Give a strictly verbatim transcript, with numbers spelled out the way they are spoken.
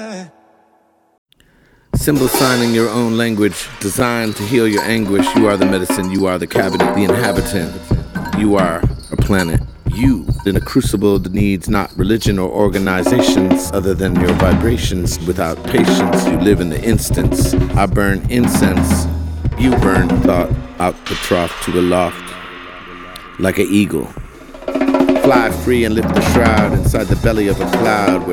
Symbol signing your own language, designed to heal your anguish. You are the medicine, you are the cabinet, the inhabitant. You are a planet. You, in a crucible that needs not religion or organizations other than your vibrations. Without patience, you live in the instance. I burn incense, you burn thought out the trough to aloft. Like an eagle, fly free and lift the shroud inside the belly of a cloud where